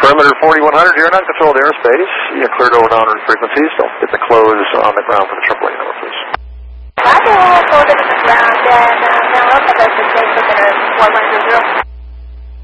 Perimeter 4100, you're in uncontrolled airspace. You cleared over downward frequencies. Don't get the close on the ground for the AAA number, please. Roger, hold it on the ground, and now look at us, it's 4100.